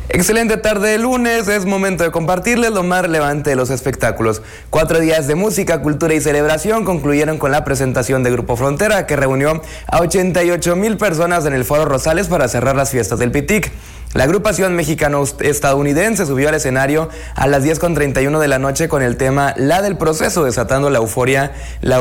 Excelente tarde de lunes, es momento de compartirles lo más relevante de los espectáculos. 4 días de música, cultura y celebración concluyeron con la presentación de Grupo Frontera, que reunió a 88,000 personas en el Foro Rosales para cerrar las fiestas del Pitic. La agrupación mexicano-estadounidense subió al escenario a las 10:31 de la noche con el tema La del Proceso, desatando la euforia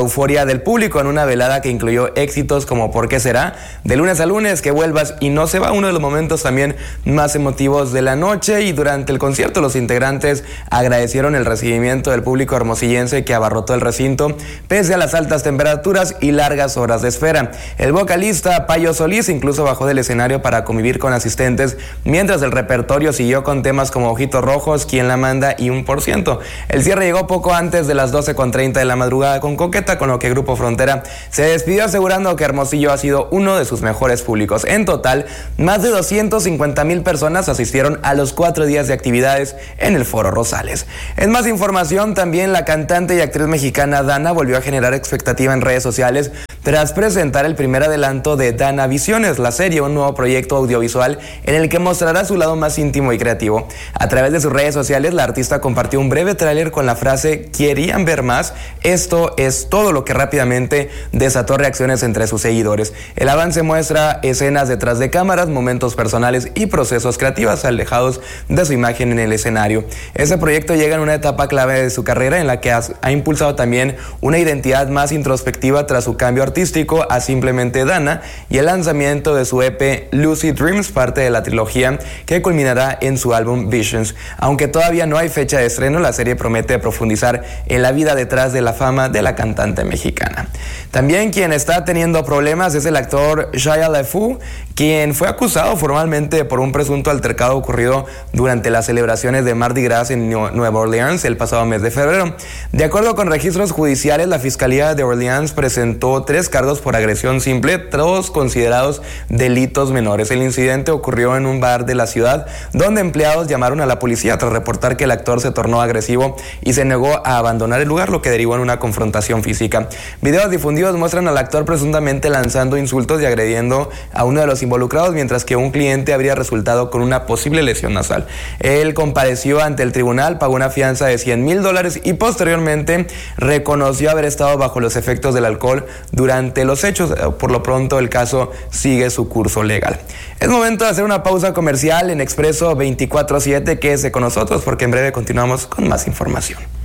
del público en una velada que incluyó éxitos como ¿Por qué será?, De lunes a lunes, Que vuelvas y No se va, uno de los momentos también más emotivos de la noche. Y durante el concierto los integrantes agradecieron el recibimiento del público hermosillense que abarrotó el recinto pese a las altas temperaturas y largas horas de espera. El vocalista Payo Solís incluso bajó del escenario para convivir con asistentes, mientras el repertorio siguió con temas como Ojitos Rojos, Quién la manda y 1%. El cierre llegó poco antes de las 12:30 de la madrugada con Coqueta, con lo que Grupo Frontera se despidió asegurando que Hermosillo ha sido uno de sus mejores públicos. En total, más de 250,000 personas asistieron a los 4 días de actividades en el Foro Rosales. En más información, también la cantante y actriz mexicana Dana volvió a generar expectativa en redes sociales tras presentar el primer adelanto de Dana Visiones, la serie, un nuevo proyecto audiovisual en el que mostrará su lado más íntimo y creativo. A través de sus redes sociales, la artista compartió un breve tráiler con la frase ¿querían ver más? Esto es todo, lo que rápidamente desató reacciones entre sus seguidores. El avance muestra escenas detrás de cámaras, momentos personales y procesos creativos alejados de su imagen en el escenario. Este proyecto llega en una etapa clave de su carrera en la que ha impulsado también una identidad más introspectiva tras su cambio artístico a simplemente Dana y el lanzamiento de su EP Lucid Dreams, parte de la trilogía que culminará en su álbum Visions. Aunque todavía no hay fecha de estreno, la serie promete profundizar en la vida detrás de la fama de la cantante mexicana. También quien está teniendo problemas es el actor Shia LaBeouf, quien fue acusado formalmente por un presunto altercado ocurrido durante las celebraciones de Mardi Gras en Nueva Orleans el pasado mes de febrero. De acuerdo con registros judiciales, la Fiscalía de Orleans presentó 3 cargos por agresión simple, todos considerados delitos menores. El incidente ocurrió en un bar de la ciudad, donde empleados llamaron a la policía tras reportar que el actor se tornó agresivo y se negó a abandonar el lugar, lo que derivó en una confrontación física. Videos difundidos muestran al actor presuntamente lanzando insultos y agrediendo a uno de los involucrados, mientras que un cliente habría resultado con una posible lesión nasal. Él compareció ante el tribunal, pagó una fianza de $100,000 y posteriormente reconoció haber estado bajo los efectos del alcohol durante los hechos. Por lo pronto, el caso sigue su curso legal. Es momento de hacer una pausa comercial en Expreso 24/7. Quédese con nosotros porque en breve continuamos con más información.